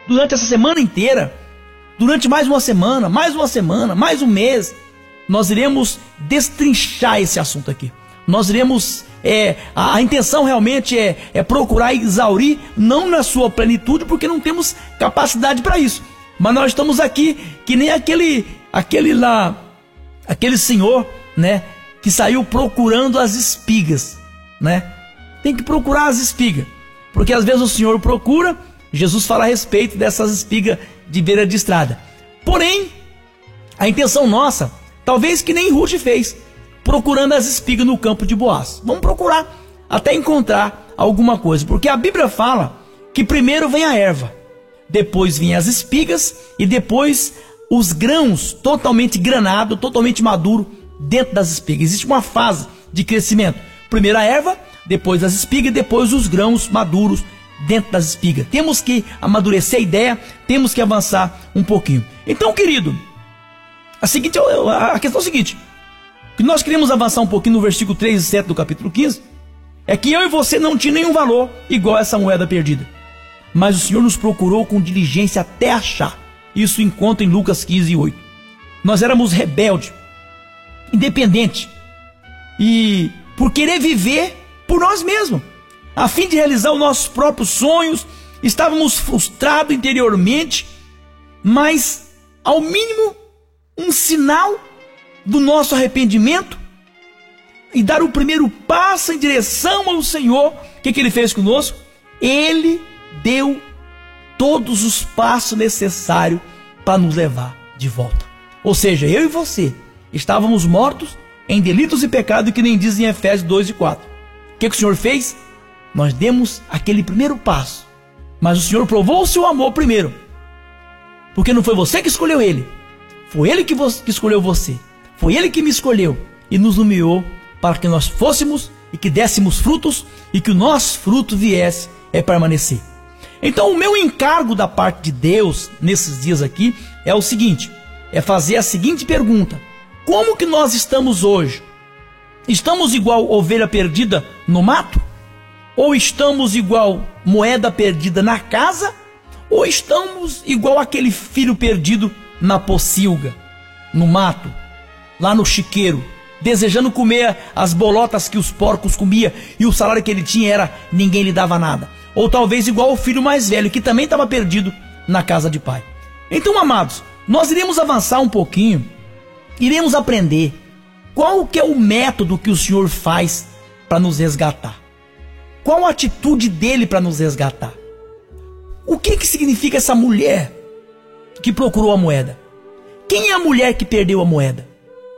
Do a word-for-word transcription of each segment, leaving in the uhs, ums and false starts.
durante essa semana inteira, durante mais uma semana, mais uma semana, mais um mês, nós iremos destrinchar esse assunto aqui. Nós iremos, é, a, a intenção realmente é, é procurar exaurir, não na sua plenitude, porque não temos capacidade para isso. Mas nós estamos aqui, que nem aquele, aquele lá, aquele senhor, né, que saiu procurando as espigas, né? Tem que procurar as espigas, porque às vezes o Senhor procura, Jesus fala a respeito dessas espigas de beira de estrada. Porém, a intenção nossa, talvez que nem Ruth fez, procurando as espigas no campo de Boaz. Vamos procurar até encontrar alguma coisa, porque a Bíblia fala que primeiro vem a erva, depois vem as espigas e depois os grãos totalmente granados, totalmente maduro dentro das espigas. Existe uma fase de crescimento. Primeiro a erva, depois as espigas e depois os grãos maduros dentro das espigas. Temos que amadurecer a ideia, temos que avançar um pouquinho. Então, querido, a, seguinte, a questão é a seguinte, que nós queremos avançar um pouquinho no versículo três e sete do capítulo quinze, é que eu e você não tinha nenhum valor igual a essa moeda perdida, mas o Senhor nos procurou com diligência até achar. Isso encontra em Lucas quinze, oito. Nós éramos rebeldes, independentes, e por querer viver por nós mesmos, a fim de realizar os nossos próprios sonhos, estávamos frustrados interiormente, mas ao mínimo um sinal do nosso arrependimento e dar o primeiro passo em direção ao Senhor, o que, que Ele fez conosco? Ele deu todos os passos necessários para nos levar de volta. Ou seja, eu e você estávamos mortos em delitos e pecados, que nem diz em Efésios dois e quatro. O que, que o Senhor fez? Nós demos aquele primeiro passo, mas o Senhor provou o seu amor primeiro, porque não foi você que escolheu Ele, foi Ele que, você, que escolheu você, foi Ele que me escolheu e nos nomeou para que nós fôssemos e que dessemos frutos e que o nosso fruto viesse é permanecer. Então o meu encargo da parte de Deus nesses dias aqui é o seguinte, é fazer a seguinte pergunta: como que nós estamos hoje? Estamos igual ovelha perdida no mato? Ou estamos igual moeda perdida na casa? Ou estamos igual aquele filho perdido na pocilga, no mato, lá no chiqueiro, desejando comer as bolotas que os porcos comiam e o salário que ele tinha era ninguém lhe dava nada? Ou talvez igual o filho mais velho, que também estava perdido na casa de pai. Então, amados, nós iremos avançar um pouquinho, iremos aprender qual que é o método que o Senhor faz para nos resgatar. Qual a atitude dele para nos resgatar? O que que significa essa mulher que procurou a moeda? Quem é a mulher que perdeu a moeda?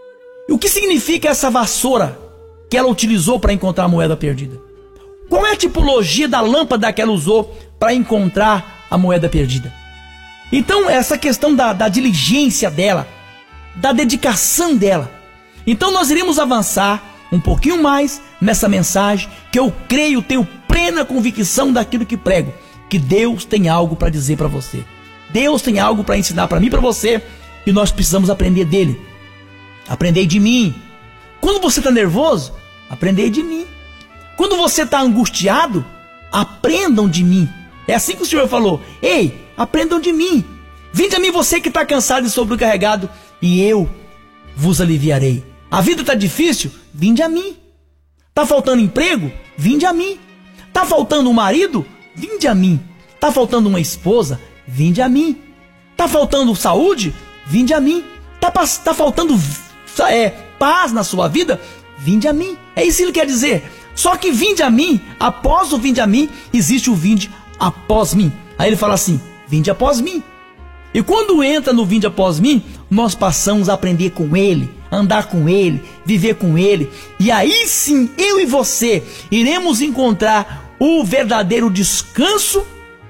E o que significa essa vassoura que ela utilizou para encontrar a moeda perdida? Qual é a tipologia da lâmpada que ela usou para encontrar a moeda perdida? Então, essa questão da, da diligência dela, da dedicação dela. Então, nós iremos avançar um pouquinho mais nessa mensagem, que eu creio, tenho plena convicção daquilo que prego, que Deus tem algo para dizer para você. Deus tem algo para ensinar para mim e para você, e nós precisamos aprender dele. Aprender de mim. Quando você está nervoso, aprender de mim. Quando você está angustiado, aprendam de mim. É assim que o Senhor falou: ei, aprendam de mim. Vinde a mim você que está cansado e sobrecarregado, e eu vos aliviarei. A vida está difícil? Vinde a mim. Está faltando emprego? Vinde a mim. Está faltando um marido? Vinde a mim. Está faltando uma esposa? Vinde a mim. Está faltando saúde? Vinde a mim. Está tá faltando é, paz na sua vida? Vinde a mim. É isso que ele quer dizer. Só que vinde a mim, após o vinde a mim, existe o vinde após mim. Aí ele fala assim: vinde após mim. E quando entra no vinde após mim, nós passamos a aprender com ele, andar com ele, viver com ele. E aí sim, eu e você iremos encontrar o verdadeiro descanso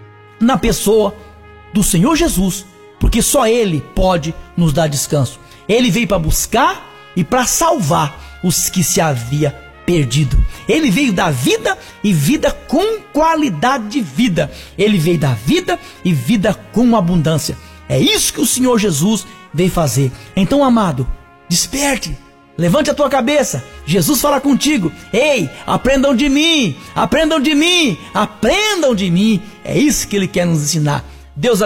na pessoa do Senhor Jesus, porque só Ele pode nos dar descanso. Ele veio para buscar e para salvar os que se havia perdido. Ele veio dar vida e vida com qualidade de vida. Ele veio dar vida e vida com abundância. É isso que o Senhor Jesus veio fazer. Então, amado, desperte, levante a tua cabeça. Jesus fala contigo: ei, aprendam de mim, aprendam de mim, aprendam de mim. É isso que Ele quer nos ensinar. Deus